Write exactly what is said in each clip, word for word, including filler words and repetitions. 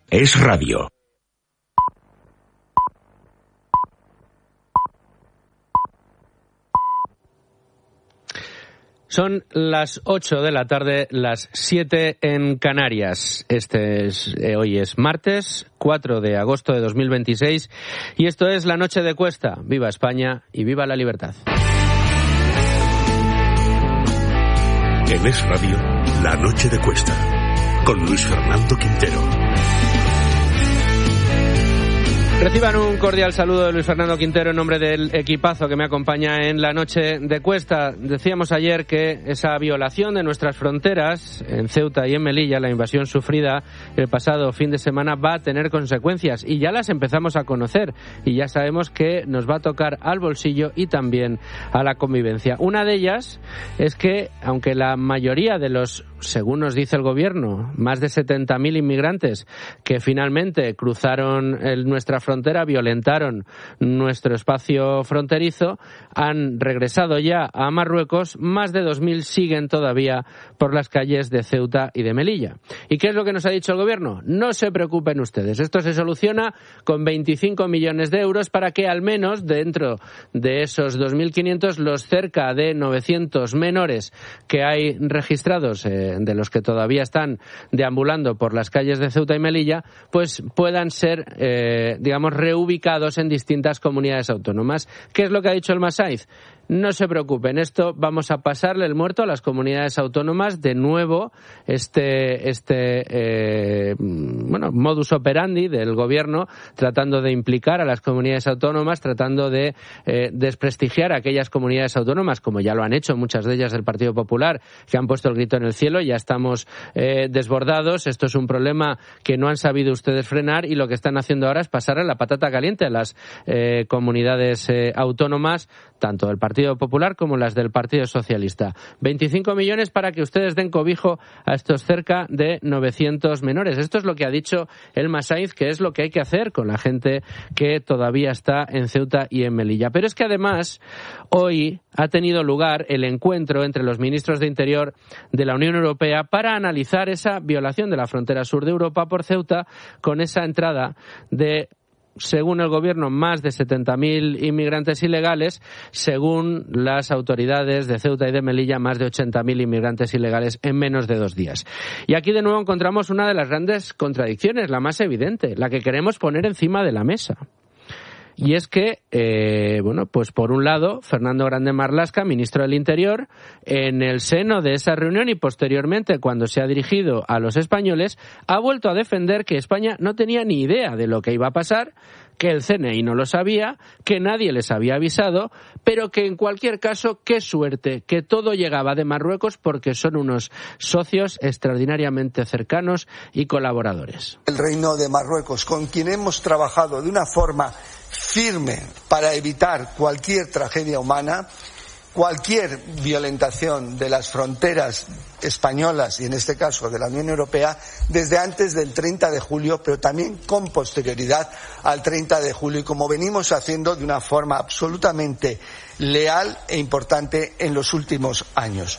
Es radio. Son las ocho de la tarde, las siete en Canarias. Este es, eh, hoy es martes, cuatro de agosto de dos mil veintiséis, y esto es La Noche de Cuesta. Viva España y viva la libertad. En Es Radio, La Noche de Cuesta, con Luis Fernando Quintero. Reciban un cordial saludo de Luis Fernando Quintero en nombre del equipazo que me acompaña en La Noche de Cuesta. Decíamos ayer que esa violación de nuestras fronteras en Ceuta y en Melilla, la invasión sufrida el pasado fin de semana, va a tener consecuencias y ya las empezamos a conocer y ya sabemos que nos va a tocar al bolsillo y también a la convivencia. Una de ellas es que, aunque la mayoría de los, según nos dice el gobierno, más de setenta mil inmigrantes que finalmente cruzaron el, nuestra frontera, violentaron nuestro espacio fronterizo, han regresado ya a Marruecos, más de dos mil siguen todavía por las calles de Ceuta y de Melilla. ¿Y qué es lo que nos ha dicho el gobierno? No se preocupen ustedes, esto se soluciona con veinticinco millones de euros para que al menos dentro de esos dos mil quinientos los cerca de novecientos menores que hay registrados, eh, de los que todavía están deambulando por las calles de Ceuta y Melilla, pues puedan ser, eh, digamos, reubicados en distintas comunidades autónomas. ¿Qué es lo que ha dicho el Masaiz? No se preocupen, esto vamos a pasarle el muerto a las comunidades autónomas. De nuevo, este, este eh, bueno, modus operandi del gobierno, tratando de implicar a las comunidades autónomas, tratando de eh, desprestigiar a aquellas comunidades autónomas, como ya lo han hecho muchas de ellas del Partido Popular, que han puesto el grito en el cielo. Ya estamos eh, desbordados, esto es un problema que no han sabido ustedes frenar y lo que están haciendo ahora es pasarle la patata caliente a las eh, comunidades eh, autónomas, tanto del Partido Popular como las del Partido Socialista. veinticinco millones para que ustedes den cobijo a estos cerca de novecientos menores. Esto es lo que ha dicho el Masaiz, que es lo que hay que hacer con la gente que todavía está en Ceuta y en Melilla. Pero es que además hoy ha tenido lugar el encuentro entre los ministros de Interior de la Unión Europea para analizar esa violación de la frontera sur de Europa por Ceuta, con esa entrada de, según el gobierno, más de setenta mil inmigrantes ilegales, según las autoridades de Ceuta y de Melilla, más de ochenta mil inmigrantes ilegales en menos de dos días. Y aquí de nuevo encontramos una de las grandes contradicciones, la más evidente, la que queremos poner encima de la mesa. Y es que, eh, bueno, pues por un lado, Fernando Grande Marlaska, ministro del Interior, en el seno de esa reunión y posteriormente cuando se ha dirigido a los españoles, ha vuelto a defender que España no tenía ni idea de lo que iba a pasar, que el C N I no lo sabía, que nadie les había avisado, pero que en cualquier caso, qué suerte, que todo llegaba de Marruecos porque son unos socios extraordinariamente cercanos y colaboradores. El Reino de Marruecos, con quien hemos trabajado de una forma firme para evitar cualquier tragedia humana, cualquier violentación de las fronteras españolas y en este caso de la Unión Europea desde antes del treinta de julio, pero también con posterioridad al treinta de julio y como venimos haciendo de una forma absolutamente leal e importante en los últimos años.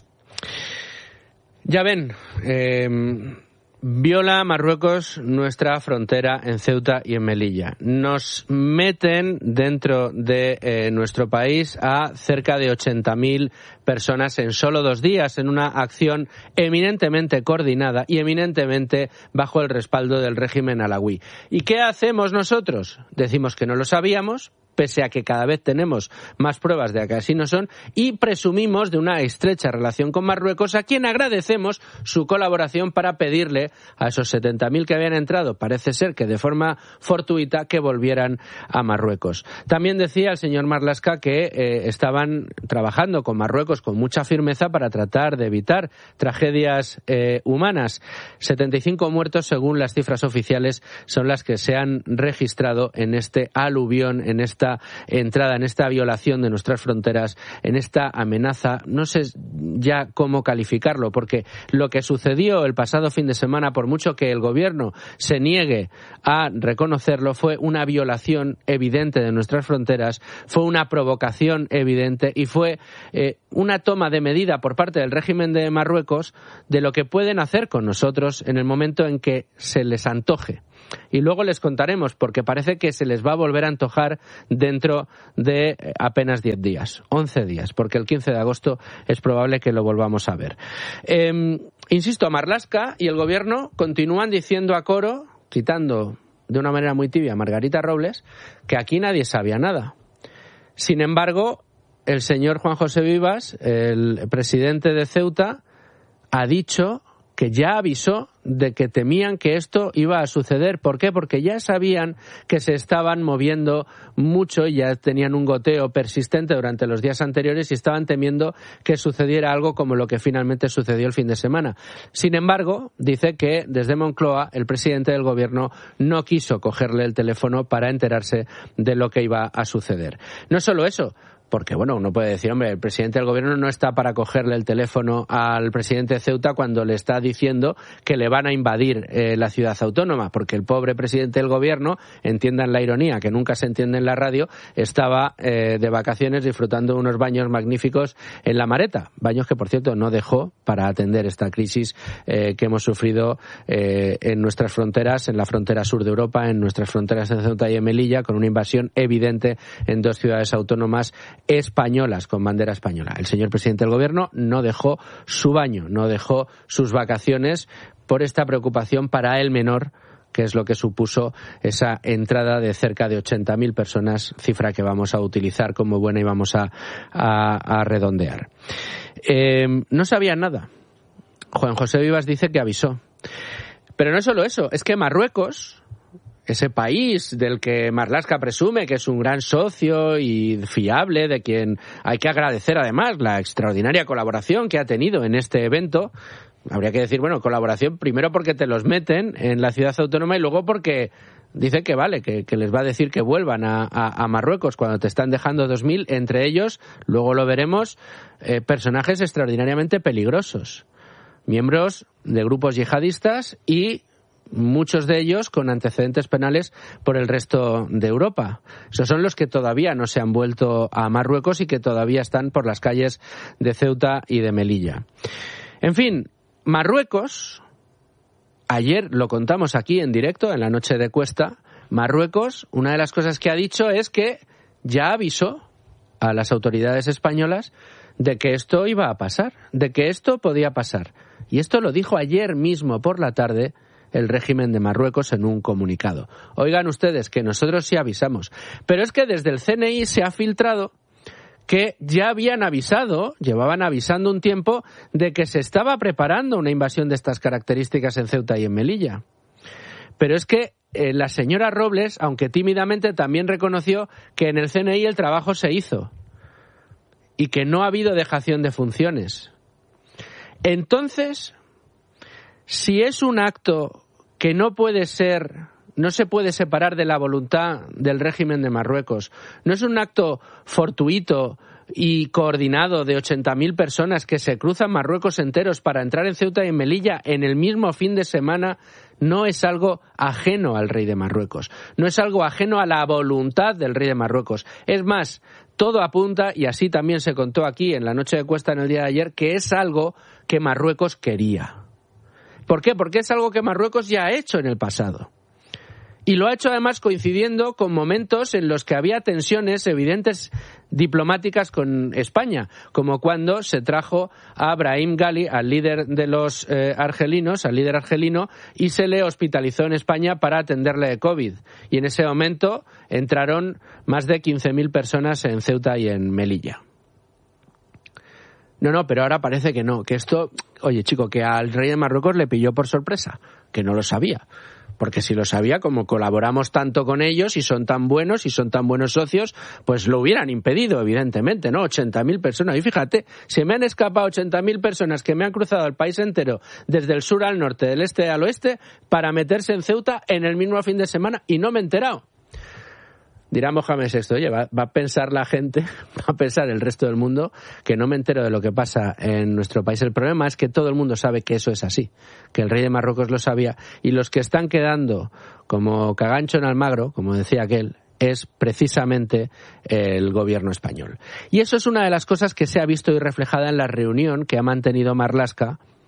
Ya ven, eh... viola Marruecos nuestra frontera en Ceuta y en Melilla. Nos meten dentro de eh, nuestro país a cerca de ochenta mil personas en solo dos días, en una acción eminentemente coordinada y eminentemente bajo el respaldo del régimen alawí. ¿Y qué hacemos nosotros? Decimos que no lo sabíamos, pese a que cada vez tenemos más pruebas de que así no son, y presumimos de una estrecha relación con Marruecos, a quien agradecemos su colaboración para pedirle a esos setenta mil que habían entrado, parece ser que de forma fortuita, que volvieran a Marruecos. También decía el señor Marlaska que eh, estaban trabajando con Marruecos con mucha firmeza para tratar de evitar tragedias eh, humanas. setenta y cinco muertos, según las cifras oficiales, son las que se han registrado en este aluvión, en esta entrada, en esta violación de nuestras fronteras, en esta amenaza. No sé ya cómo calificarlo, porque lo que sucedió el pasado fin de semana, por mucho que el gobierno se niegue a reconocerlo, fue una violación evidente de nuestras fronteras, fue una provocación evidente y fue eh, una toma de medida por parte del régimen de Marruecos de lo que pueden hacer con nosotros en el momento en que se les antoje. y luego les contaremos, porque parece que se les va a volver a antojar dentro de apenas diez días, once días, porque el quince de agosto es probable que lo volvamos a ver. Eh, insisto, Marlaska y el gobierno continúan diciendo a coro, citando de una manera muy tibia a Margarita Robles, que aquí nadie sabía nada. Sin embargo, el señor Juan José Vivas, el presidente de Ceuta, ha dicho que ya avisó de que temían que esto iba a suceder. ¿Por qué? Porque ya sabían que se estaban moviendo mucho y ya tenían un goteo persistente durante los días anteriores y estaban temiendo que sucediera algo como lo que finalmente sucedió el fin de semana. Sin embargo, dice que desde Moncloa el presidente del gobierno no quiso cogerle el teléfono para enterarse de lo que iba a suceder. No solo eso, porque, bueno, uno puede decir, hombre, el presidente del gobierno no está para cogerle el teléfono al presidente de Ceuta cuando le está diciendo que le van a invadir eh, la ciudad autónoma, porque el pobre presidente del gobierno, entiendan la ironía, que nunca se entiende en la radio, estaba eh, de vacaciones disfrutando de unos baños magníficos en La Mareta, baños que, por cierto, no dejó para atender esta crisis eh, que hemos sufrido eh, en nuestras fronteras, en la frontera sur de Europa, en nuestras fronteras en Ceuta y en Melilla, con una invasión evidente en dos ciudades autónomas españolas, con bandera española. El señor presidente del gobierno no dejó su baño, no dejó sus vacaciones por esta preocupación para el menor, que es lo que supuso esa entrada de cerca de ochenta mil personas, cifra que vamos a utilizar como buena y vamos a, a, a redondear. Eh, no sabían nada. Juan José Vivas dice que avisó. Pero no es solo eso, es que Marruecos, ese país del que Marlaska presume que es un gran socio y fiable, de quien hay que agradecer además la extraordinaria colaboración que ha tenido en este evento. Habría que decir, bueno, colaboración primero porque te los meten en la ciudad autónoma y luego porque dice que vale, que, que les va a decir que vuelvan a, a, a Marruecos cuando te están dejando dos mil, entre ellos, luego lo veremos, eh, personajes extraordinariamente peligrosos, miembros de grupos yihadistas y muchos de ellos con antecedentes penales por el resto de Europa. Esos son los que todavía no se han vuelto a Marruecos y que todavía están por las calles de Ceuta y de Melilla. En fin, Marruecos, ayer lo contamos aquí en directo, en la noche de Cuesta, Marruecos, una de las cosas que ha dicho es que ya avisó a las autoridades españolas de que esto iba a pasar, de que esto podía pasar. Y esto lo dijo ayer mismo por la tarde el régimen de Marruecos en un comunicado. Oigan ustedes, que nosotros sí avisamos. Pero es que desde el C N I se ha filtrado que ya habían avisado, llevaban avisando un tiempo, de que se estaba preparando una invasión de estas características en Ceuta y en Melilla. Pero es que eh, la señora Robles, aunque tímidamente, también reconoció que en el C N I el trabajo se hizo y que no ha habido dejación de funciones. Entonces, si es un acto que no puede ser, no se puede separar de la voluntad del régimen de Marruecos, no es un acto fortuito y coordinado de ochenta mil personas que se cruzan Marruecos enteros para entrar en Ceuta y en Melilla en el mismo fin de semana, no es algo ajeno al rey de Marruecos, no es algo ajeno a la voluntad del rey de Marruecos. Es más, todo apunta, y así también se contó aquí en la noche de Cuesta en el día de ayer, que es algo que Marruecos quería. ¿Por qué? Porque es algo que Marruecos ya ha hecho en el pasado. Y lo ha hecho además coincidiendo con momentos en los que había tensiones evidentes diplomáticas con España, como cuando se trajo a Brahim Ghali, al líder de los eh, argelinos, al líder argelino, y se le hospitalizó en España para atenderle de COVID. Y en ese momento entraron más de quince mil personas en Ceuta y en Melilla. No, no, pero ahora parece que no, que esto, oye chico, que al rey de Marruecos le pilló por sorpresa, que no lo sabía. Porque si lo sabía, como colaboramos tanto con ellos y son tan buenos y son tan buenos socios, pues lo hubieran impedido, evidentemente, ¿no? ochenta mil personas. Y fíjate, se me han escapado ochenta mil personas que me han cruzado el país entero, desde el sur al norte, del este al oeste, para meterse en Ceuta en el mismo fin de semana y no me he enterado. Dirá Mohamed sexto, oye, va, va a pensar la gente, va a pensar el resto del mundo que no me entero de lo que pasa en nuestro país. El problema es que todo el mundo sabe que eso es así, que el rey de Marruecos lo sabía, y los que están quedando como cagancho en Almagro, como decía aquel, es precisamente el gobierno español. Y eso es una de las cosas que se ha visto y reflejada en la reunión que ha mantenido Marlaska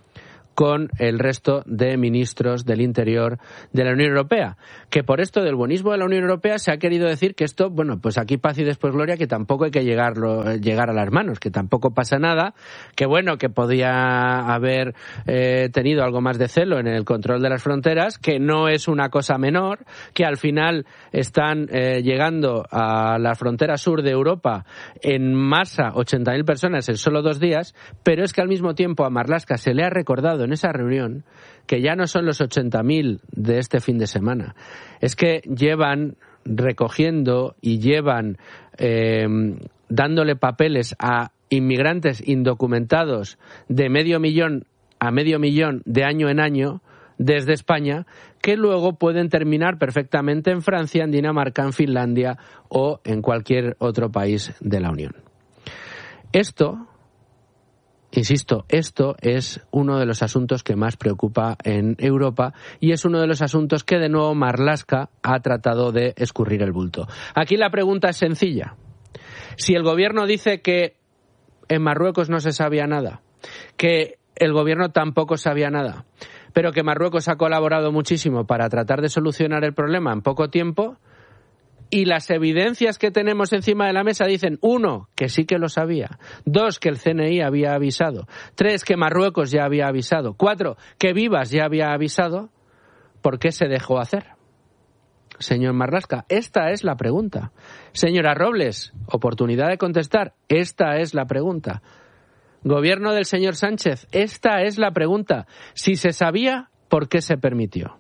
con el resto de ministros del Interior de la Unión Europea. Que por esto del buenismo de la Unión Europea se ha querido decir que esto, bueno, pues aquí paz y después gloria, que tampoco hay que llegarlo, llegar a las manos, que tampoco pasa nada, que bueno, que podía haber eh, tenido algo más de celo en el control de las fronteras, que no es una cosa menor, que al final están eh, llegando a la frontera sur de Europa en masa ochenta mil personas en solo dos días, pero es que al mismo tiempo a Marlaska se le ha recordado en esa reunión que ya no son los ochenta mil de este fin de semana, es que llevan recogiendo y llevan eh, dándole papeles a inmigrantes indocumentados de medio millón a medio millón de año en año desde España, que luego pueden terminar perfectamente en Francia, en Dinamarca, en Finlandia o en cualquier otro país de la Unión. Esto, insisto, esto es uno de los asuntos que más preocupa en Europa y es uno de los asuntos que de nuevo Marlaska ha tratado de escurrir el bulto. Aquí la pregunta es sencilla. Si el gobierno dice que en Marruecos no se sabía nada, que el gobierno tampoco sabía nada, pero que Marruecos ha colaborado muchísimo para tratar de solucionar el problema en poco tiempo, y las evidencias que tenemos encima de la mesa dicen, uno, que sí que lo sabía, dos, que el C N I había avisado, tres, que Marruecos ya había avisado, cuatro, que Vivas ya había avisado, ¿por qué se dejó hacer? Señor Marlaska, esta es la pregunta. Señora Robles, oportunidad de contestar, esta es la pregunta. Gobierno del señor Sánchez, esta es la pregunta. Si se sabía, ¿por qué se permitió?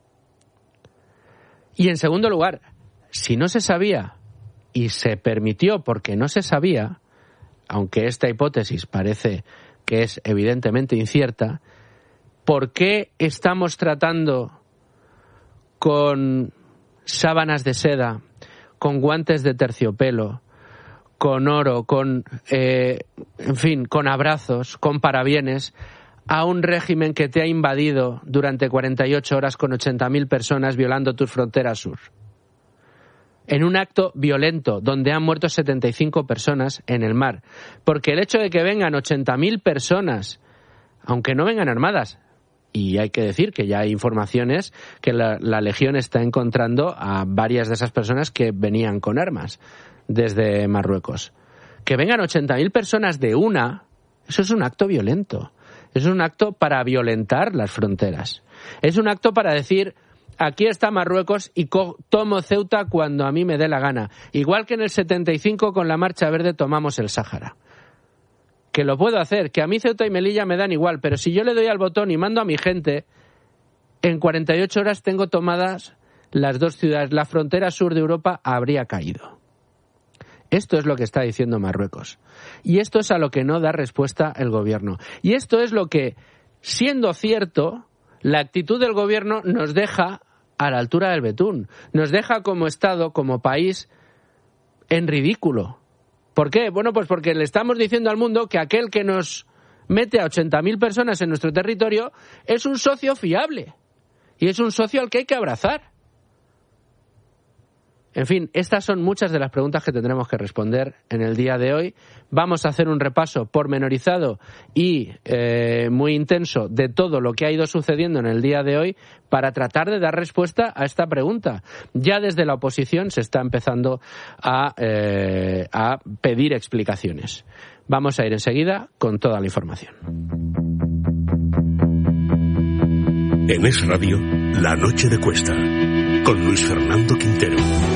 Y en segundo lugar, si no se sabía y se permitió porque no se sabía, aunque esta hipótesis parece que es evidentemente incierta, ¿por qué estamos tratando con sábanas de seda, con guantes de terciopelo, con oro, con, eh, en fin, con abrazos, con parabienes, a un régimen que te ha invadido durante cuarenta y ocho horas con ochenta mil personas violando tus fronteras sur? En un acto violento donde han muerto setenta y cinco personas en el mar. Porque el hecho de que vengan ochenta mil personas, aunque no vengan armadas, y hay que decir que ya hay informaciones que la, la Legión está encontrando a varias de esas personas que venían con armas desde Marruecos. Que vengan ochenta mil personas de una, eso es un acto violento. Eso es un acto para violentar las fronteras. Es un acto para decir, aquí está Marruecos y co- tomo Ceuta cuando a mí me dé la gana. Igual que en el setenta y cinco con la Marcha Verde tomamos el Sáhara. Que lo puedo hacer, que a mí Ceuta y Melilla me dan igual, pero si yo le doy al botón y mando a mi gente, en cuarenta y ocho horas tengo tomadas las dos ciudades. La frontera sur de Europa habría caído. Esto es lo que está diciendo Marruecos. Y esto es a lo que no da respuesta el gobierno. Y esto es lo que, siendo cierto, la actitud del gobierno nos deja a la altura del betún. Nos deja como Estado, como país, en ridículo. ¿Por qué? Bueno, pues porque le estamos diciendo al mundo que aquel que nos mete a ochenta mil personas en nuestro territorio es un socio fiable. Y es un socio al que hay que abrazar. En fin, estas son muchas de las preguntas que tendremos que responder en el día de hoy. Vamos a hacer un repaso pormenorizado y eh, muy intenso de todo lo que ha ido sucediendo en el día de hoy para tratar de dar respuesta a esta pregunta. Ya desde la oposición se está empezando a, eh, a pedir explicaciones. Vamos a ir enseguida con toda la información. En Es Radio, La Noche de Cuesta, con Luis Fernando Quintero.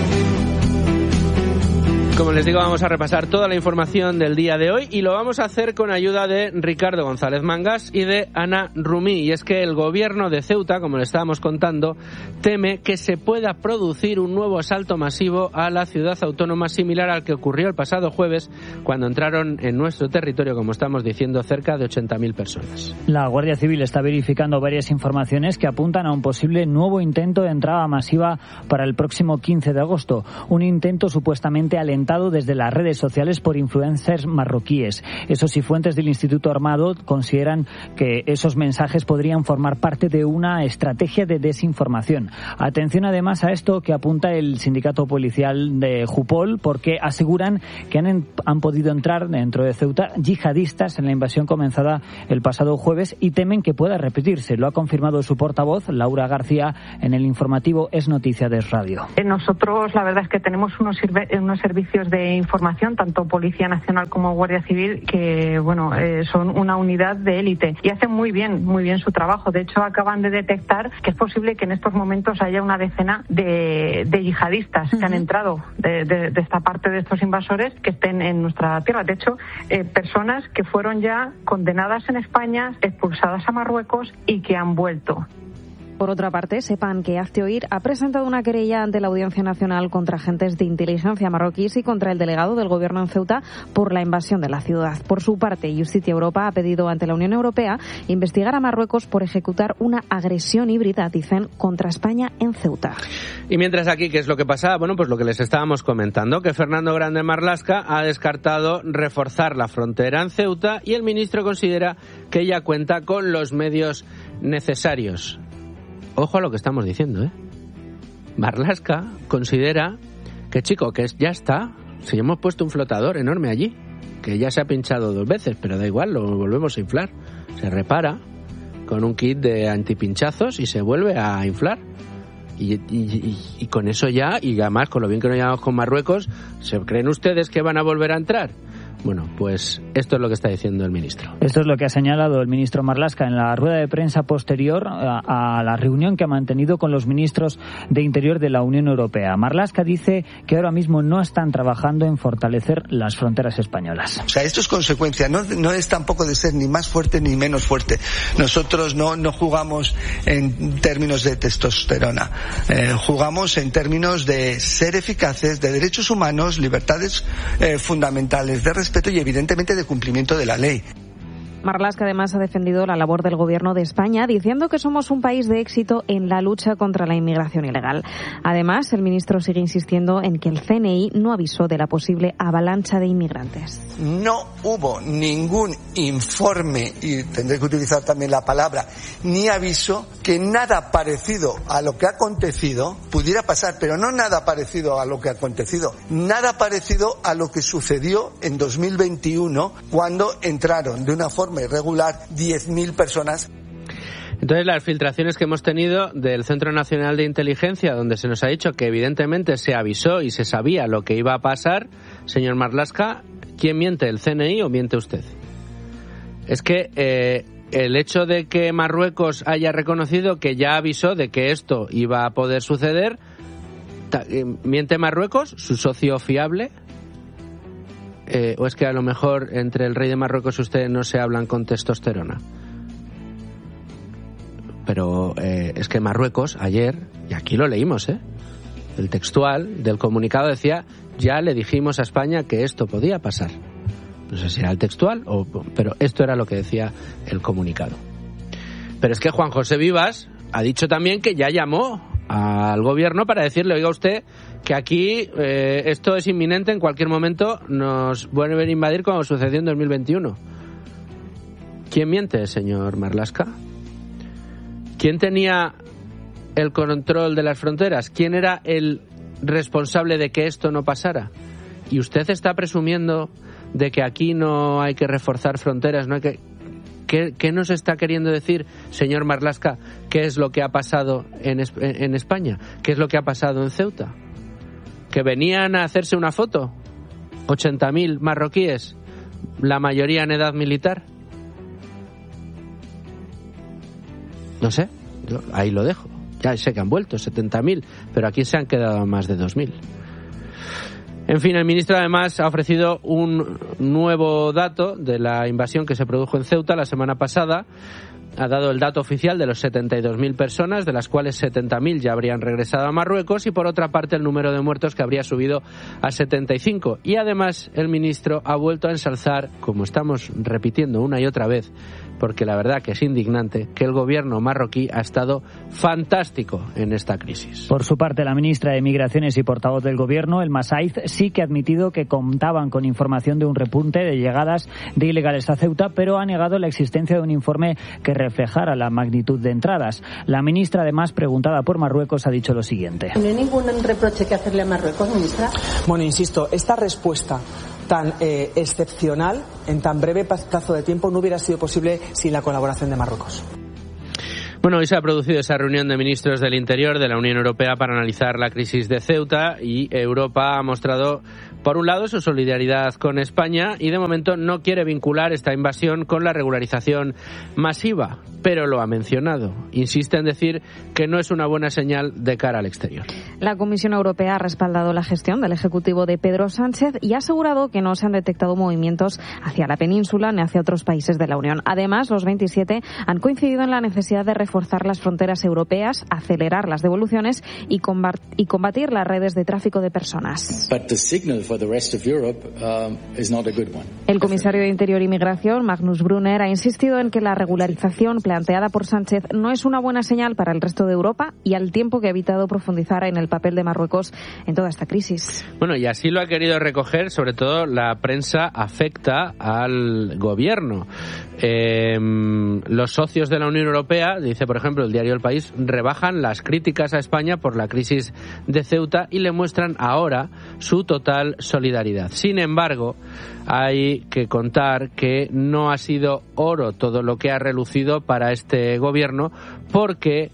Como les digo, vamos a repasar toda la información del día de hoy y lo vamos a hacer con ayuda de Ricardo González Mangas y de Ana Rumí. Y es que el gobierno de Ceuta, como le estábamos contando, teme que se pueda producir un nuevo asalto masivo a la ciudad autónoma similar al que ocurrió el pasado jueves cuando entraron en nuestro territorio, como estamos diciendo, cerca de ochenta mil personas. La Guardia Civil está verificando varias informaciones que apuntan a un posible nuevo intento de entrada masiva para el próximo quince de agosto. Un intento supuestamente alentado alimentado desde las redes sociales por influencers marroquíes. Eso sí, fuentes del Instituto Armado consideran que esos mensajes podrían formar parte de una estrategia de desinformación. Atención además a esto que apunta el sindicato policial de Jupol, porque aseguran que han, han podido entrar dentro de Ceuta yihadistas en la invasión comenzada el pasado jueves y temen que pueda repetirse. Lo ha confirmado su portavoz, Laura García, en el informativo Es Noticia de Radio. Nosotros la verdad es que tenemos unos, unos servicios de información, tanto Policía Nacional como Guardia Civil, que bueno eh, son una unidad de élite y hacen muy bien, muy bien su trabajo. De hecho, acaban de detectar que es posible que en estos momentos haya una decena de, de yihadistas uh-huh. que han entrado de, de, de esta parte de estos invasores que estén en nuestra tierra. De hecho, eh, personas que fueron ya condenadas en España, expulsadas a Marruecos y que han vuelto. Por otra parte, sepan que Hazte Oír ha presentado una querella ante la Audiencia Nacional contra agentes de inteligencia marroquíes y contra el delegado del Gobierno en Ceuta por la invasión de la ciudad. Por su parte, Justicia Europa ha pedido ante la Unión Europea investigar a Marruecos por ejecutar una agresión híbrida, dicen, contra España en Ceuta. Y mientras aquí, ¿qué es lo que pasa? Bueno, pues lo que les estábamos comentando, que Fernando Grande Marlaska ha descartado reforzar la frontera en Ceuta y el ministro considera que ella cuenta con los medios necesarios. Ojo a lo que estamos diciendo, ¿eh? Marlaska considera que, chico, que ya está. Si hemos puesto un flotador enorme allí, que ya se ha pinchado dos veces, pero da igual, lo volvemos a inflar. Se repara con un kit de antipinchazos y se vuelve a inflar. Y, y, y, y con eso ya, y además con lo bien que nos llevamos con Marruecos, ¿se creen ustedes que van a volver a entrar? Bueno, pues esto es lo que está diciendo el ministro. Esto es lo que ha señalado el ministro Marlaska en la rueda de prensa posterior a, a la reunión que ha mantenido con los ministros de Interior de la Unión Europea. Marlaska dice que ahora mismo no están trabajando en fortalecer las fronteras españolas. O sea, esto es consecuencia, no, no es tampoco de ser ni más fuerte ni menos fuerte. Nosotros no, no jugamos en términos de testosterona, eh, jugamos en términos de ser eficaces, de derechos humanos, libertades eh, fundamentales, de respeto y evidentemente de cumplimiento de la ley. Marlaska además ha defendido la labor del Gobierno de España, diciendo que somos un país de éxito en la lucha contra la inmigración ilegal. Además, el ministro sigue insistiendo en que el C N I no avisó de la posible avalancha de inmigrantes. No hubo ningún informe, y tendré que utilizar también la palabra, ni aviso que nada parecido a lo que ha acontecido pudiera pasar, pero no nada parecido a lo que ha acontecido, nada parecido a lo que sucedió en dos mil veintiuno cuando entraron de una forma irregular diez mil personas. Entonces, las filtraciones que hemos tenido del Centro Nacional de Inteligencia, donde se nos ha dicho que evidentemente se avisó y se sabía lo que iba a pasar, señor Marlaska, ¿quién miente, el C N I o miente usted? Es que eh, el hecho de que Marruecos haya reconocido que ya avisó de que esto iba a poder suceder, ¿miente Marruecos, su socio fiable? Eh, ¿O es que a lo mejor entre el rey de Marruecos y ustedes no se hablan con testosterona? Pero eh, es que Marruecos ayer, y aquí lo leímos, ¿eh? El textual del comunicado decía, ya le dijimos a España que esto podía pasar. No sé si era el textual, o, pero esto era lo que decía el comunicado. Pero es que Juan José Vivas ha dicho también que ya llamó al gobierno para decirle, oiga usted, que aquí eh, esto es inminente, en cualquier momento nos vuelven a invadir como sucedió en dos mil veintiuno. ¿Quién miente, señor Marlaska? ¿Quién tenía el control de las fronteras? ¿Quién era el responsable de que esto no pasara? ¿Y usted está presumiendo de que aquí no hay que reforzar fronteras, no hay que... ¿Qué, ¿Qué nos está queriendo decir, señor Marlaska, qué es lo que ha pasado en, en España? ¿Qué es lo que ha pasado en Ceuta? ¿Que venían a hacerse una foto? ochenta mil marroquíes, la mayoría en edad militar. No sé, yo ahí lo dejo. Ya sé que han vuelto setenta mil, pero aquí se han quedado más de dos mil. En fin, el ministro además ha ofrecido un nuevo dato de la invasión que se produjo en Ceuta la semana pasada. Ha dado el dato oficial de los setenta y dos mil personas, de las cuales setenta mil ya habrían regresado a Marruecos, y por otra parte el número de muertos, que habría subido a setenta y cinco. Y además el ministro ha vuelto a ensalzar, como estamos repitiendo una y otra vez, porque la verdad que es indignante que el gobierno marroquí ha estado fantástico en esta crisis. Por su parte, la ministra de Migraciones y portavoz del gobierno, Elma Saiz, sí que ha admitido que contaban con información de un repunte de llegadas de ilegales a Ceuta, pero ha negado la existencia de un informe que reflejara la magnitud de entradas. La ministra, además, preguntada por Marruecos, ha dicho lo siguiente. ¿No hay ningún reproche que hacerle a Marruecos, ministra? Bueno, insisto, esta respuesta tan eh, excepcional, en tan breve plazo de tiempo, no hubiera sido posible sin la colaboración de Marruecos. Bueno, hoy se ha producido esa reunión de ministros del Interior de la Unión Europea para analizar la crisis de Ceuta y Europa ha mostrado, por un lado, su solidaridad con España y de momento no quiere vincular esta invasión con la regularización masiva, pero lo ha mencionado. Insiste en decir que no es una buena señal de cara al exterior. La Comisión Europea ha respaldado la gestión del Ejecutivo de Pedro Sánchez y ha asegurado que no se han detectado movimientos hacia la península ni hacia otros países de la Unión. Además, los veintisiete han coincidido en la necesidad de reforzar las fronteras europeas, acelerar las devoluciones y combatir las redes de tráfico de personas. El comisario de Interior y Migración, Magnus Brunner, ha insistido en que la regularización planteada por Sánchez no es una buena señal para el resto de Europa y al tiempo que ha evitado profundizar en el papel de Marruecos en toda esta crisis. Bueno, y así lo ha querido recoger, sobre todo la prensa afecta al gobierno. Eh, los socios de la Unión Europea, dice por ejemplo el diario El País, rebajan las críticas a España por la crisis de Ceuta y le muestran ahora su total solidaridad. Sin embargo, hay que contar que no ha sido oro todo lo que ha relucido para este gobierno, porque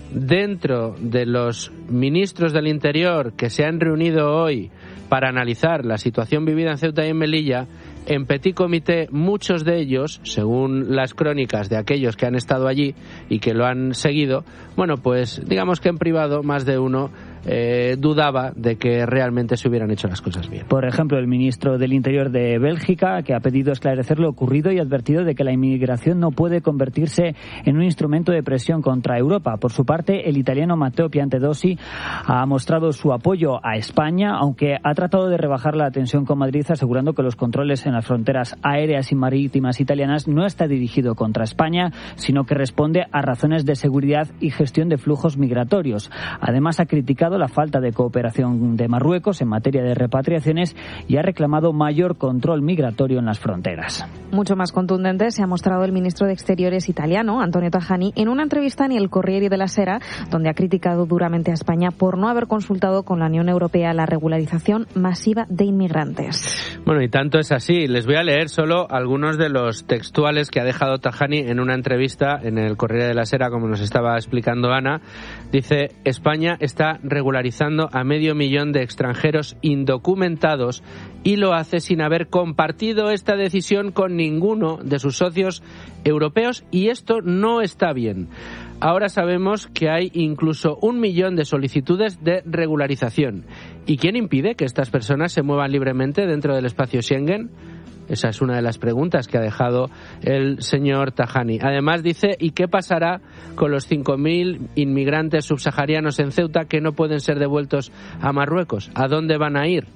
dentro de los ministros del Interior que se han reunido hoy para analizar la situación vivida en Ceuta y en Melilla, en petit comité, muchos de ellos, según las crónicas de aquellos que han estado allí y que lo han seguido, bueno, pues digamos que en privado más de uno eh, dudaba de que realmente se hubieran hecho las cosas bien. Por ejemplo, el ministro del Interior de Bélgica, que ha pedido esclarecer lo ocurrido y ha advertido de que la inmigración no puede convertirse en un instrumento de presión contra Europa. Por su parte, el italiano Matteo Piantedosi ha mostrado su apoyo a España, aunque ha tratado de rebajar la tensión con Madrid, asegurando que los controles en las fronteras aéreas y marítimas italianas no está dirigido contra España, sino que responde a razones de seguridad y gestión de flujos migratorios. Además, ha criticado la falta de cooperación de Marruecos en materia de repatriaciones y ha reclamado mayor control migratorio en las fronteras. Mucho más contundente se ha mostrado el ministro de Exteriores italiano, Antonio Tajani, en una entrevista en el Corriere della Sera, donde ha criticado duramente a España por no haber consultado con la Unión Europea la regularización masiva de inmigrantes. Bueno, y tanto es así. Les voy a leer solo algunos de los textuales que ha dejado Tajani en una entrevista en el Corriere della Sera, como nos estaba explicando Ana. Dice: España está regularizando a medio millón de extranjeros indocumentados y lo hace sin haber compartido esta decisión con ninguno de sus socios europeos, y esto no está bien. Ahora sabemos que hay incluso un millón de solicitudes de regularización. ¿Y quién impide que estas personas se muevan libremente dentro del espacio Schengen? Esa es una de las preguntas que ha dejado el señor Tajani. Además dice, ¿y qué pasará con los cinco mil inmigrantes subsaharianos en Ceuta que no pueden ser devueltos a Marruecos? ¿A dónde van a ir?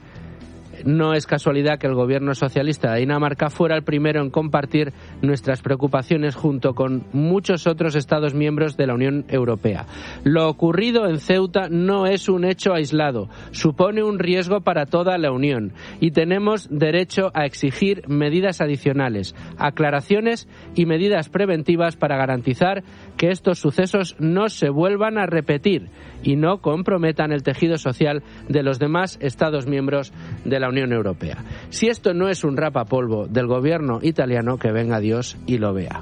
No es casualidad que el gobierno socialista de Dinamarca fuera el primero en compartir nuestras preocupaciones junto con muchos otros Estados miembros de la Unión Europea. Lo ocurrido en Ceuta no es un hecho aislado, supone un riesgo para toda la Unión y tenemos derecho a exigir medidas adicionales, aclaraciones y medidas preventivas para garantizar que estos sucesos no se vuelvan a repetir y no comprometan el tejido social de los demás Estados miembros de la Unión Europea. Si esto no es un rapapolvo del gobierno italiano, que venga Dios y lo vea.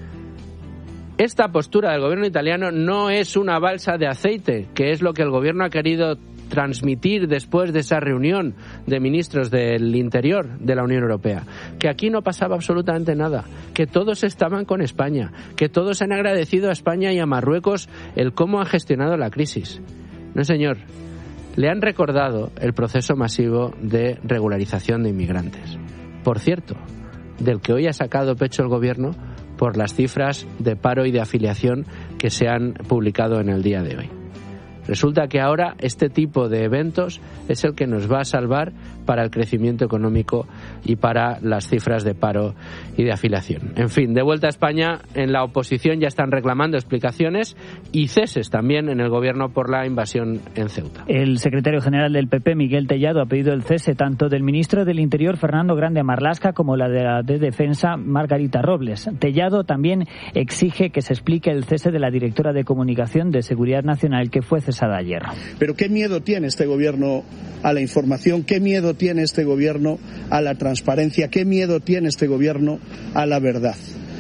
Esta postura del gobierno italiano no es una balsa de aceite, que es lo que el gobierno ha querido transmitir después de esa reunión de ministros del Interior de la Unión Europea, que aquí no pasaba absolutamente nada, que todos estaban con España, que todos han agradecido a España y a Marruecos el cómo han gestionado la crisis. No, señor, le han recordado el proceso masivo de regularización de inmigrantes. Por cierto, del que hoy ha sacado pecho el gobierno por las cifras de paro y de afiliación que se han publicado en el día de hoy. Resulta que ahora este tipo de eventos es el que nos va a salvar para el crecimiento económico y para las cifras de paro y de afiliación. En fin, de vuelta a España, en la oposición ya están reclamando explicaciones y ceses también en el gobierno por la invasión en Ceuta. El secretario general del P P, Miguel Tellado, ha pedido el cese tanto del ministro del Interior, Fernando Grande Marlaska, como la de la de Defensa, Margarita Robles. Tellado también exige que se explique el cese de la directora de Comunicación de Seguridad Nacional, que fue cesada ayer. Pero ¿qué miedo tiene este gobierno a la información? ¿Qué miedo tiene este gobierno a la transparencia? ¿Qué miedo tiene este gobierno a la verdad?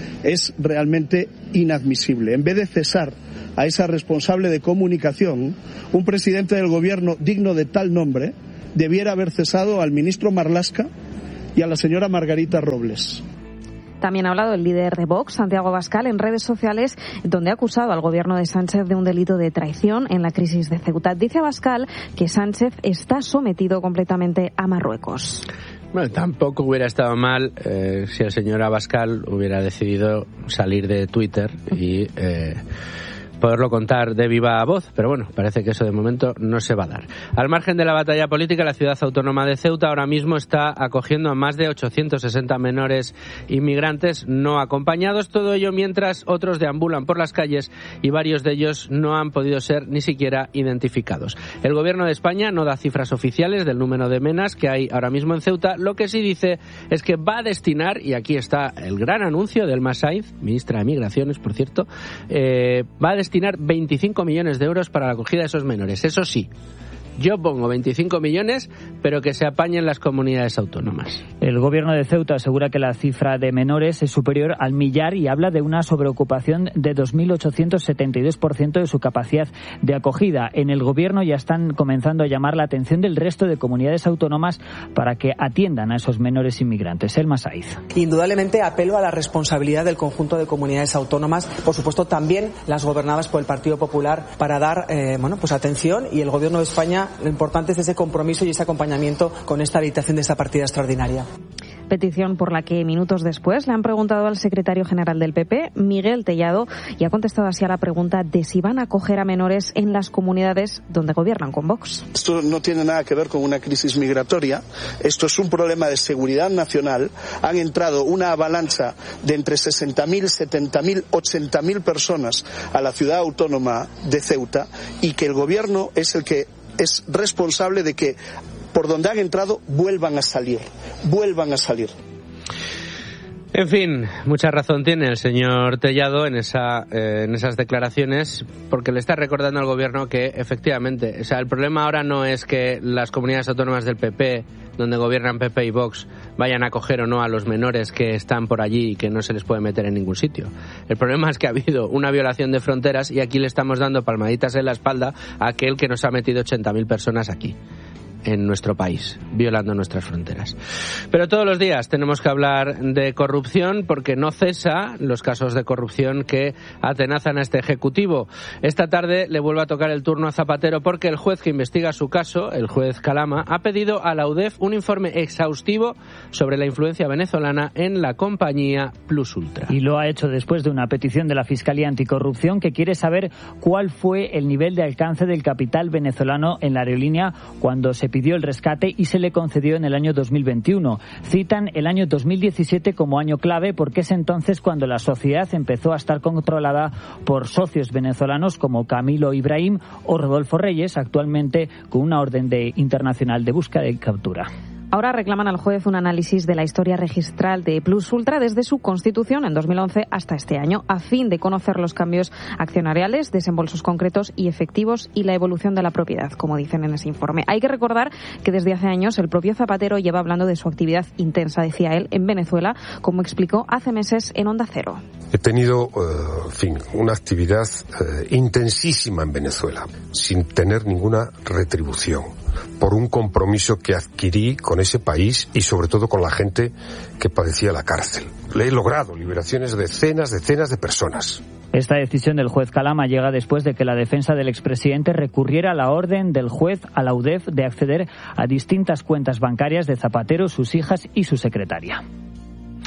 Es realmente inadmisible. En vez de cesar a esa responsable de comunicación, un presidente del gobierno digno de tal nombre debiera haber cesado al ministro Marlaska y a la señora Margarita Robles. También ha hablado el líder de Vox, Santiago Abascal, en redes sociales, donde ha acusado al gobierno de Sánchez de un delito de traición en la crisis de Ceuta. Dice Abascal que Sánchez está sometido completamente a Marruecos. Bueno, tampoco hubiera estado mal eh, si el señor Abascal hubiera decidido salir de Twitter y eh, poderlo contar de viva voz, pero bueno, parece que eso de momento no se va a dar. Al margen de la batalla política, la ciudad autónoma de Ceuta ahora mismo está acogiendo a más de ochocientos sesenta menores inmigrantes no acompañados, todo ello mientras otros deambulan por las calles y varios de ellos no han podido ser ni siquiera identificados. El gobierno de España no da cifras oficiales del número de menas que hay ahora mismo en Ceuta. Lo que sí dice es que va a destinar, y aquí está el gran anuncio de Elma Sainz, ministra de Migraciones, por cierto, eh, va a destinar destinar veinticinco millones de euros para la acogida de esos menores. Eso sí, yo pongo veinticinco millones, pero que se apañen las comunidades autónomas. El gobierno de Ceuta asegura que la cifra de menores es superior al millar y habla de una sobreocupación de dos mil ochocientos setenta y dos por ciento de su capacidad de acogida. En el gobierno ya están comenzando a llamar la atención del resto de comunidades autónomas para que atiendan a esos menores inmigrantes. Elma Sainz. Indudablemente apelo a la responsabilidad del conjunto de comunidades autónomas, por supuesto también las gobernadas por el Partido Popular, para dar eh, bueno, pues atención, y el gobierno de España, lo importante es ese compromiso y ese acompañamiento con esta habilitación de esta partida extraordinaria. Petición por la que minutos después le han preguntado al secretario general del P P, Miguel Tellado, y ha contestado así a la pregunta de si van a acoger a menores en las comunidades donde gobiernan con Vox. Esto no tiene nada que ver con una crisis migratoria, esto es un problema de seguridad nacional. Han entrado una avalancha de entre sesenta mil, setenta mil, ochenta mil personas a la ciudad autónoma de Ceuta, y que el gobierno es el que es responsable de que por donde han entrado vuelvan a salir, vuelvan a salir. En fin, mucha razón tiene el señor Tellado en esa eh, en esas declaraciones, porque le está recordando al gobierno que efectivamente, o sea, el problema ahora no es que las comunidades autónomas del P P, donde gobiernan P P y Vox, vayan a acoger o no a los menores que están por allí y que no se les puede meter en ningún sitio. El problema es que ha habido una violación de fronteras y aquí le estamos dando palmaditas en la espalda a aquel que nos ha metido ochenta mil personas aquí, en nuestro país, violando nuestras fronteras. Pero todos los días tenemos que hablar de corrupción, porque no cesa los casos de corrupción que atenazan a este Ejecutivo. Esta tarde le vuelve a tocar el turno a Zapatero, porque el juez que investiga su caso, el juez Calama, ha pedido a la U D E F un informe exhaustivo sobre la influencia venezolana en la compañía Plus Ultra. Y lo ha hecho después de una petición de la Fiscalía Anticorrupción, que quiere saber cuál fue el nivel de alcance del capital venezolano en la aerolínea cuando se pidió el rescate y se le concedió en el año dos mil veintiuno. Citan el año dos mil diecisiete como año clave, porque es entonces cuando la sociedad empezó a estar controlada por socios venezolanos como Camilo Ibrahim o Rodolfo Reyes, actualmente con una orden de internacional de búsqueda y captura. Ahora reclaman al juez un análisis de la historia registral de Plus Ultra desde su constitución en dos mil once hasta este año, a fin de conocer los cambios accionariales, desembolsos concretos y efectivos y la evolución de la propiedad, como dicen en ese informe. Hay que recordar que desde hace años el propio Zapatero lleva hablando de su actividad intensa, decía él, en Venezuela, como explicó hace meses en Onda Cero. He tenido, uh, en fin, una actividad uh, intensísima en Venezuela, sin tener ninguna retribución, por un compromiso que adquirí con ese país y sobre todo con la gente que padecía la cárcel. Le he logrado liberaciones de decenas, decenas de personas. Esta decisión del juez Calama llega después de que la defensa del expresidente recurriera a la orden del juez a la U D E F de acceder a distintas cuentas bancarias de Zapatero, sus hijas y su secretaria.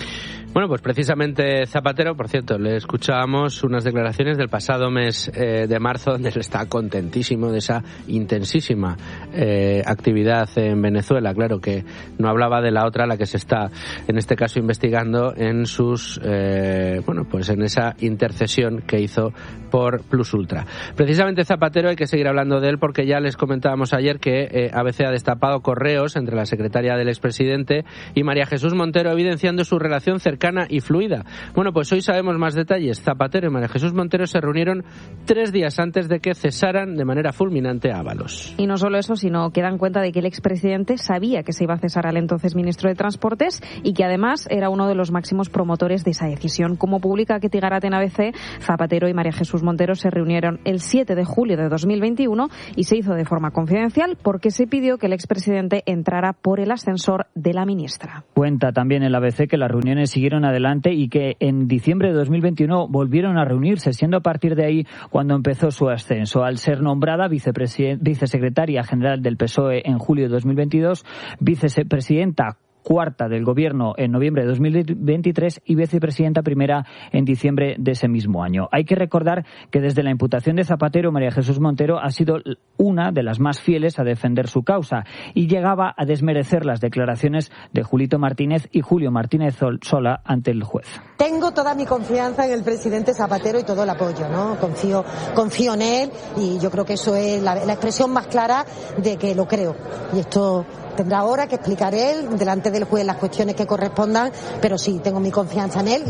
Bueno, pues precisamente Zapatero, por cierto, le escuchábamos unas declaraciones del pasado mes eh, de marzo, donde él está contentísimo de esa intensísima eh, actividad en Venezuela. Claro que no hablaba de la otra, la que se está, en este caso, investigando en sus, eh, bueno, pues en esa intercesión que hizo por Plus Ultra. Precisamente Zapatero, hay que seguir hablando de él, porque ya les comentábamos ayer que eh, A B C ha destapado correos entre la secretaria del expresidente y María Jesús Montero, evidenciando su relación cercana y fluida. Bueno, pues hoy sabemos más detalles. Zapatero y María Jesús Montero se reunieron tres días antes de que cesaran de manera fulminante a Ábalos. Y no solo eso, sino que dan cuenta de que el expresidente sabía que se iba a cesar al entonces ministro de Transportes y que además era uno de los máximos promotores de esa decisión. Como publica Ketty Garat en A B C, Zapatero y María Jesús Montero se reunieron el siete de julio de dos mil veintiuno y se hizo de forma confidencial porque se pidió que el expresidente entrara por el ascensor de la ministra. Cuenta también el A B C que las reuniones siguieron adelante y que en diciembre de dos mil veintiuno volvieron a reunirse, siendo a partir de ahí cuando empezó su ascenso. Al ser nombrada vicesecretaria general del P S O E en julio de dos mil veintidós, vicepresidenta cuarta del Gobierno en noviembre de dos mil veintitrés y vicepresidenta primera en diciembre de ese mismo año. Hay que recordar que desde la imputación de Zapatero, María Jesús Montero ha sido una de las más fieles a defender su causa y llegaba a desmerecer las declaraciones de Julito Martínez y Julio Martínez Sola ante el juez. Tengo toda mi confianza en el presidente Zapatero y todo el apoyo, ¿no? Confío, confío en él y yo creo que eso es la, la expresión más clara de que lo creo. Y esto tendrá ahora que explicar él delante del juez las cuestiones que correspondan, pero sí, tengo mi confianza en él.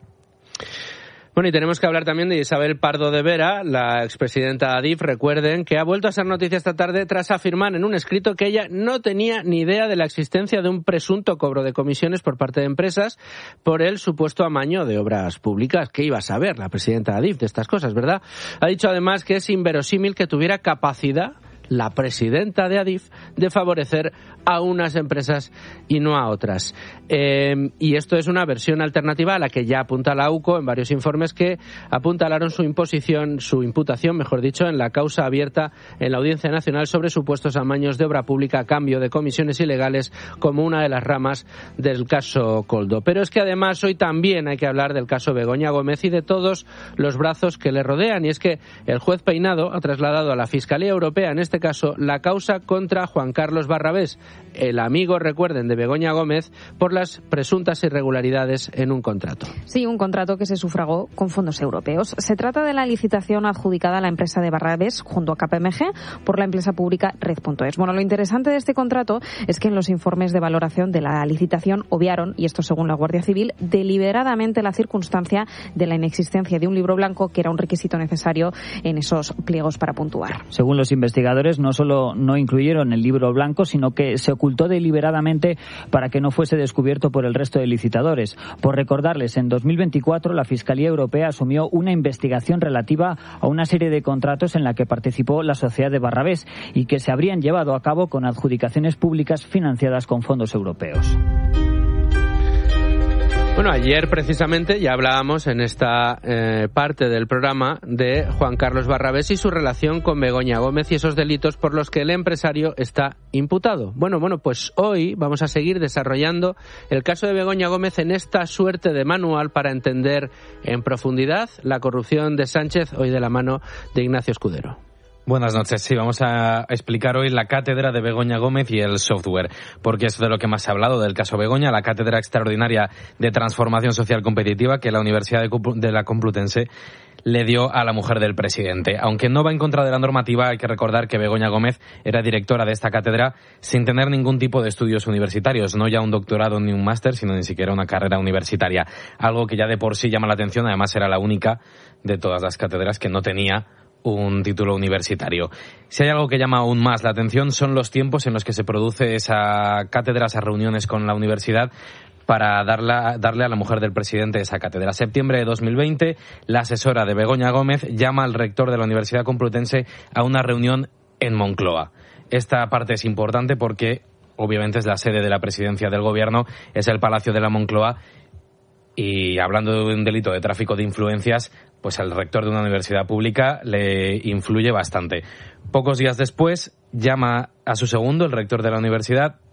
Bueno, y tenemos que hablar también de Isabel Pardo de Vera, la expresidenta de Adif. Recuerden que ha vuelto a ser noticia esta tarde tras afirmar en un escrito que ella no tenía ni idea de la existencia de un presunto cobro de comisiones por parte de empresas por el supuesto amaño de obras públicas. ¿Qué iba a saber la presidenta de Adif de estas cosas, verdad? Ha dicho además que es inverosímil que tuviera capacidad la presidenta de Adif de favorecer a unas empresas y no a otras. Eh, y esto es una versión alternativa a la que ya apunta la U C O en varios informes que apuntalaron su imposición, su imputación, mejor dicho, en la causa abierta en la Audiencia Nacional sobre supuestos amaños de obra pública a cambio de comisiones ilegales como una de las ramas del caso Coldo. Pero es que además hoy también hay que hablar del caso Begoña Gómez y de todos los brazos que le rodean. Y es que el juez Peinado ha trasladado a la Fiscalía Europea, en este caso, la causa contra Juan Carlos Barrabés, el amigo, recuerden, de Begoña Gómez, por las presuntas irregularidades en un contrato. Sí, un contrato que se sufragó con fondos europeos. Se trata de la licitación adjudicada a la empresa de Barrabés junto a K P M G por la empresa pública Red punto es. Bueno, lo interesante de este contrato es que en los informes de valoración de la licitación obviaron, y esto según la Guardia Civil, deliberadamente la circunstancia de la inexistencia de un libro blanco, que era un requisito necesario en esos pliegos para puntuar. Según los investigadores, no solo no incluyeron el libro blanco, sino que se ocultó deliberadamente para que no fuese descubierto por el resto de licitadores. Por recordarles, en dos mil veinticuatro la Fiscalía Europea asumió una investigación relativa a una serie de contratos en la que participó la sociedad de Barrabés y que se habrían llevado a cabo con adjudicaciones públicas financiadas con fondos europeos. Bueno, ayer precisamente ya hablábamos en esta eh, parte del programa de Juan Carlos Barrabés y su relación con Begoña Gómez y esos delitos por los que el empresario está imputado. Bueno, bueno, pues hoy vamos a seguir desarrollando el caso de Begoña Gómez en esta suerte de manual para entender en profundidad la corrupción de Sánchez, hoy de la mano de Ignacio Escudero. Buenas noches. Sí, vamos a explicar hoy la cátedra de Begoña Gómez y el software, porque es de lo que más se ha hablado del caso Begoña, la cátedra extraordinaria de transformación social competitiva que la Universidad de la Complutense le dio a la mujer del presidente. Aunque no va en contra de la normativa, hay que recordar que Begoña Gómez era directora de esta cátedra sin tener ningún tipo de estudios universitarios, no ya un doctorado ni un máster, sino ni siquiera una carrera universitaria. Algo que ya de por sí llama la atención, además era la única de todas las cátedras que no tenía un título universitario. Si hay algo que llama aún más la atención son los tiempos en los que se produce esa cátedra, esas reuniones con la universidad para darla, darle a la mujer del presidente esa cátedra. Septiembre de dos mil veinte, la asesora de Begoña Gómez llama al rector de la Universidad Complutense a una reunión en Moncloa. Esta parte es importante porque obviamente es la sede de la presidencia del gobierno, es el Palacio de la Moncloa. Y hablando de un delito de tráfico de influencias, pues al rector de una universidad pública le influye bastante. Pocos días después llama a su segundo, el rector de la universidad,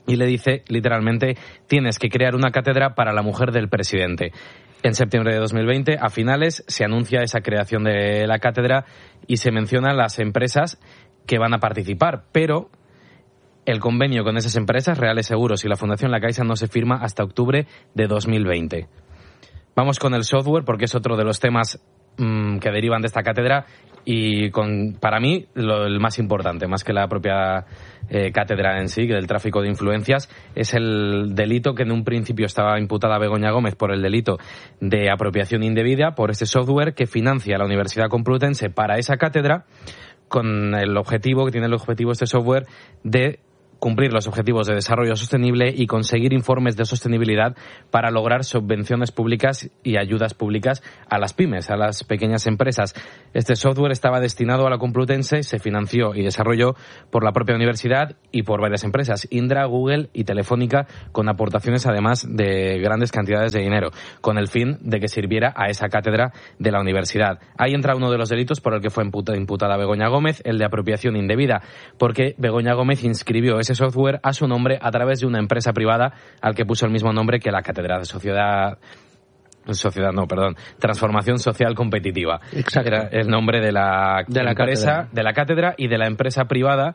y le dice literalmente: tienes que crear una cátedra para la mujer del presidente. En septiembre de dos mil veinte, a finales, se anuncia esa creación de la cátedra y se mencionan las empresas que van a participar, pero el convenio con esas empresas, Reales Seguros y la Fundación La Caixa, no se firma hasta octubre de dos mil veinte. Vamos con el software, porque es otro de los temas mmm, que derivan de esta cátedra y con, para mí, lo, el más importante, más que la propia eh, cátedra en sí, que del tráfico de influencias, es el delito que en un principio estaba imputada Begoña Gómez por el delito de apropiación indebida por este software que financia la Universidad Complutense para esa cátedra, con el objetivo, que tiene el objetivo este software, de cumplir los objetivos de desarrollo sostenible y conseguir informes de sostenibilidad para lograr subvenciones públicas y ayudas públicas a las pymes, a las pequeñas empresas. Este software estaba destinado a la Complutense, se financió y desarrolló por la propia universidad y por varias empresas, Indra, Google y Telefónica, con aportaciones además de grandes cantidades de dinero, con el fin de que sirviera a esa cátedra de la universidad. Ahí entra uno de los delitos por el que fue imputada Begoña Gómez, el de apropiación indebida, porque Begoña Gómez inscribió ese software a su nombre a través de una empresa privada al que puso el mismo nombre que la cátedra de sociedad sociedad no perdón transformación social competitiva. Exacto. Era el nombre de la, de la empresa cátedra. de la cátedra y de la empresa privada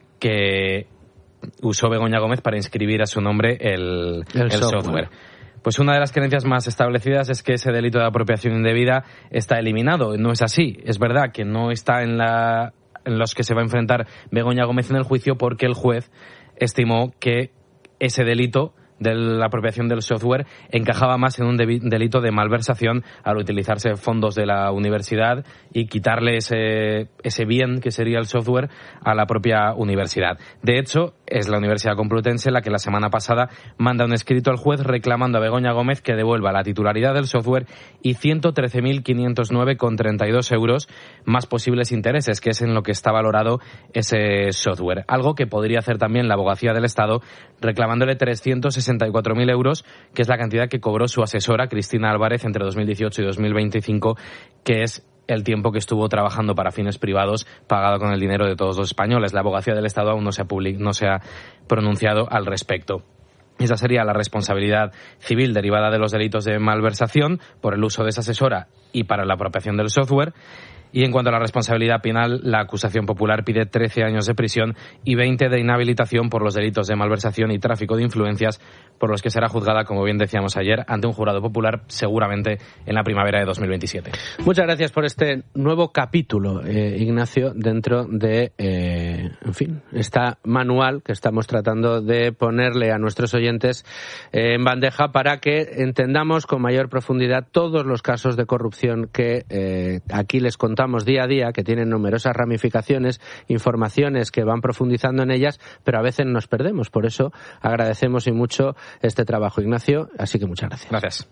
que usó Begoña Gómez para inscribir a su nombre el, el, el software. software. Pues una de las creencias más establecidas es que ese delito de apropiación indebida está eliminado. No es así. Es verdad que no está en la en los que se va a enfrentar Begoña Gómez en el juicio, porque el juez estimó que ese delito de la apropiación del software encajaba más en un delito de malversación al utilizarse fondos de la universidad y quitarle ese, ese bien que sería el software a la propia universidad. De hecho, es la Universidad Complutense la que la semana pasada manda un escrito al juez reclamando a Begoña Gómez que devuelva la titularidad del software y ciento trece mil quinientos nueve con treinta y dos euros más posibles intereses, que es en lo que está valorado ese software. Algo que podría hacer también la Abogacía del Estado reclamándole trescientos sesenta y cuatro mil euros, que es la cantidad que cobró su asesora, Cristina Álvarez, entre dos mil dieciocho y dos mil veinticinco, que es el tiempo que estuvo trabajando para fines privados, pagado con el dinero de todos los españoles. La Abogacía del Estado aún no se ha, public- no se ha pronunciado al respecto. Esa sería la responsabilidad civil derivada de los delitos de malversación por el uso de esa asesora y para la apropiación del software. Y en cuanto a la responsabilidad penal, la acusación popular pide trece años de prisión y veinte de inhabilitación por los delitos de malversación y tráfico de influencias, por los que será juzgada, como bien decíamos ayer, ante un jurado popular seguramente en la primavera de dos mil veintisiete. Muchas gracias por este nuevo capítulo, eh, Ignacio, dentro de, eh, en fin, esta manual que estamos tratando de ponerle a nuestros oyentes eh, en bandeja para que entendamos con mayor profundidad todos los casos de corrupción que eh, aquí les contamos día a día, que tienen numerosas ramificaciones, informaciones que van profundizando en ellas, pero a veces nos perdemos. Por eso agradecemos y mucho este trabajo, Ignacio, así que muchas gracias. Gracias.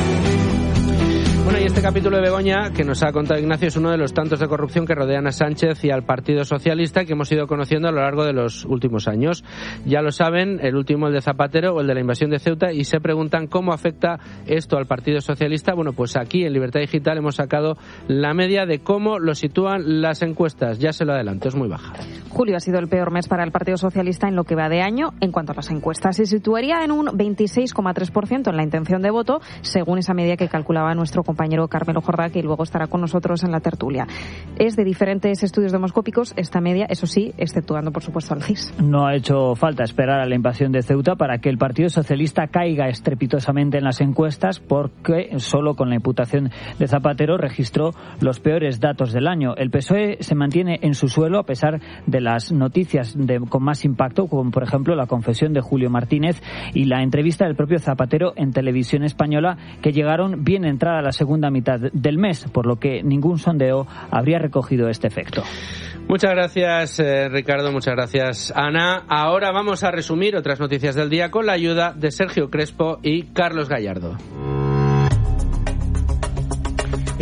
Bueno, y este capítulo de Begoña que nos ha contado Ignacio es uno de los tantos de corrupción que rodean a Sánchez y al Partido Socialista que hemos ido conociendo a lo largo de los últimos años. Ya lo saben, el último, el de Zapatero o el de la invasión de Ceuta, y se preguntan cómo afecta esto al Partido Socialista. Bueno, pues aquí en Libertad Digital hemos sacado la media de cómo lo sitúan las encuestas. Ya se lo adelanto, es muy baja. Julio ha sido el peor mes para el Partido Socialista en lo que va de año en cuanto a las encuestas. Se situaría en un veintiséis coma tres por ciento en la intención de voto, según esa media que calculaba nuestro compañero Carmelo Jordá, que luego estará con nosotros en la tertulia. Es de diferentes estudios demoscópicos esta media, eso sí, exceptuando por supuesto al C I S. No ha hecho falta esperar a la invasión de Ceuta para que el Partido Socialista caiga estrepitosamente en las encuestas, porque solo con la imputación de Zapatero registró los peores datos del año. El P S O E se mantiene en su suelo a pesar de las noticias de, con más impacto, como por ejemplo la confesión de Julio Martínez y la entrevista del propio Zapatero en Televisión Española, que llegaron bien entrada la segunda mitad del mes, por lo que ningún sondeo habría recogido este efecto. Muchas gracias, eh, Ricardo, muchas gracias, Ana. Ahora vamos a resumir otras noticias del día con la ayuda de Sergio Crespo y Carlos Gallardo.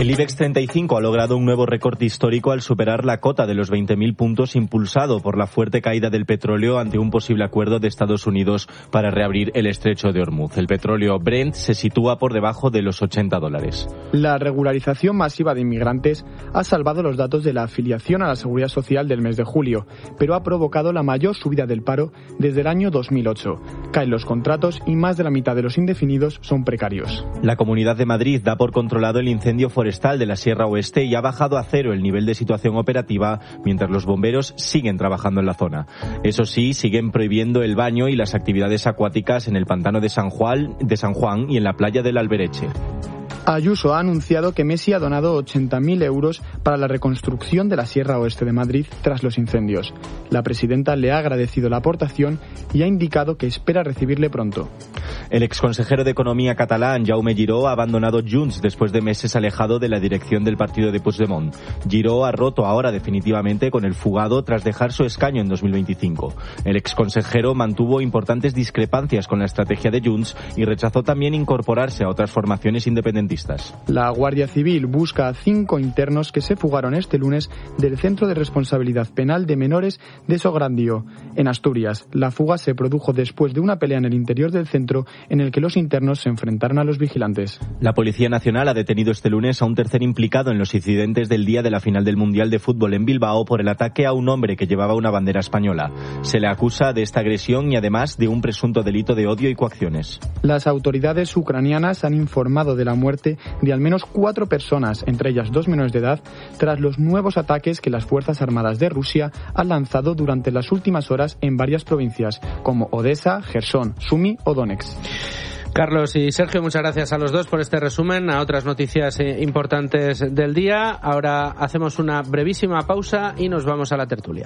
El IBEX treinta y cinco ha logrado un nuevo récord histórico al superar la cota de los veinte mil puntos impulsado por la fuerte caída del petróleo ante un posible acuerdo de Estados Unidos para reabrir el estrecho de Hormuz. El petróleo Brent se sitúa por debajo de los ochenta dólares. La regularización masiva de inmigrantes ha salvado los datos de la afiliación a la Seguridad Social del mes de julio, pero ha provocado la mayor subida del paro desde el año dos mil ocho. Caen los contratos y más de la mitad de los indefinidos son precarios. La Comunidad de Madrid da por controlado el incendio forestal de la Sierra Oeste y ha bajado a cero el nivel de situación operativa mientras los bomberos siguen trabajando en la zona. Eso sí, siguen prohibiendo el baño y las actividades acuáticas en el pantano de San Juan, de San Juan y en la playa del Albereche. Ayuso ha anunciado que Messi ha donado ochenta mil euros para la reconstrucción de la Sierra Oeste de Madrid tras los incendios. La presidenta le ha agradecido la aportación y ha indicado que espera recibirle pronto. El exconsejero de Economía catalán, Jaume Giró, ha abandonado Junts después de meses alejado de la dirección del partido de Puigdemont. Giró ha roto ahora definitivamente con el fugado tras dejar su escaño en dos mil veinticinco. El exconsejero mantuvo importantes discrepancias con la estrategia de Junts y rechazó también incorporarse a otras formaciones independentistas. La Guardia Civil busca a cinco internos que se fugaron este lunes del Centro de Responsabilidad Penal de Menores de Sograndio, en Asturias. La fuga se produjo después de una pelea en el interior del centro en el que los internos se enfrentaron a los vigilantes. La Policía Nacional ha detenido este lunes a un tercer implicado en los incidentes del día de la final del Mundial de Fútbol en Bilbao por el ataque a un hombre que llevaba una bandera española. Se le acusa de esta agresión y además de un presunto delito de odio y coacciones. Las autoridades ucranianas han informado de la muerte de al menos cuatro personas, entre ellas dos menores de edad, tras los nuevos ataques que las Fuerzas Armadas de Rusia han lanzado durante las últimas horas en varias provincias, como Odessa, Jersón, Sumi o Donetsk. Carlos y Sergio, muchas gracias a los dos por este resumen, a otras noticias importantes del día. Ahora hacemos una brevísima pausa y nos vamos a la tertulia.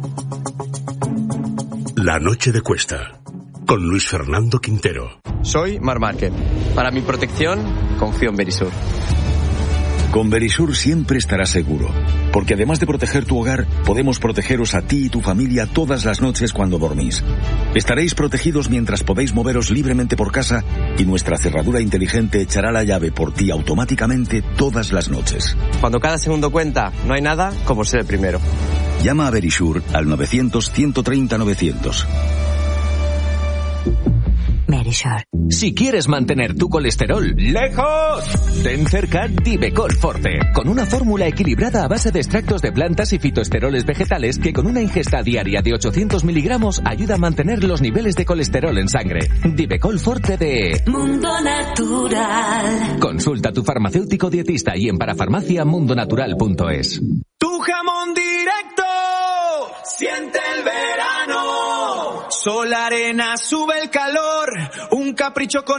La noche de Cuesta, con Luis Fernando Quintero. Soy Mar Márquez. Para mi protección, confío en Verisur. Con Verisur siempre estarás seguro, porque además de proteger tu hogar, podemos protegeros a ti y tu familia todas las noches cuando dormís. Estaréis protegidos mientras podéis moveros libremente por casa y nuestra cerradura inteligente echará la llave por ti automáticamente todas las noches. Cuando cada segundo cuenta, no hay nada como ser el primero. Llama a Verisur al novecientos, ciento treinta, novecientos. Verisur. Si quieres mantener tu colesterol lejos, ten cerca Divecol Forte, con una fórmula equilibrada a base de extractos de plantas y fitoesteroles vegetales que con una ingesta diaria de ochocientos miligramos ayuda a mantener los niveles de colesterol en sangre. Divecol Forte de Mundo Natural. Consulta a tu farmacéutico dietista y en parafarmacia mundonatural punto es. Tu jamón directo, siente el verano. Sol, arena, sube el calor, un capricho con